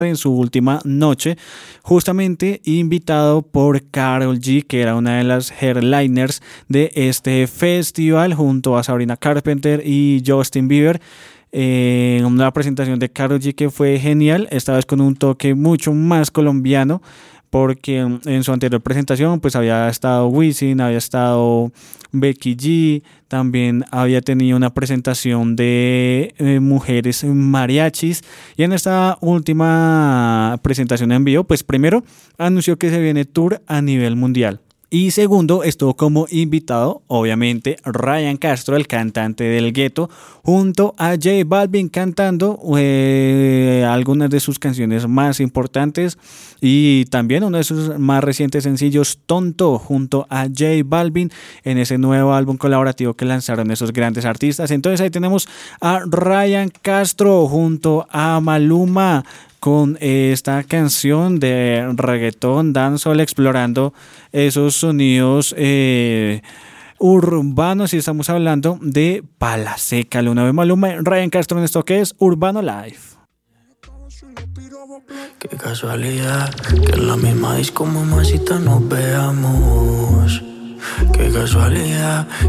en su última noche, justamente invitado por Karol G, que era una de las headliners de este festival, junto a Sabrina Carpenter y Justin Bieber. Una presentación de Karol G que fue genial, esta vez con un toque mucho más colombiano, porque en su anterior presentación pues había estado Wisin, había estado Becky G, también había tenido una presentación de mujeres mariachis, y en esta última presentación en vivo pues primero anunció que se viene tour a nivel mundial. Y segundo, estuvo como invitado, obviamente, Ryan Castro, el cantante del Gueto, junto a J Balvin cantando algunas de sus canciones más importantes, y también uno de sus más recientes sencillos, Tonto, junto a J Balvin en ese nuevo álbum colaborativo que lanzaron esos grandes artistas. Entonces ahí tenemos a Ryan Castro junto a Maluma con esta canción de reggaetón, dancehall, explorando esos sonidos urbanos, y estamos hablando de Pala Seca, Luna de Maluma, Ryan Castro en esto que es Urbano Live. Qué casualidad que en la misma disco, mamacita, nos veamos. Qué casualidad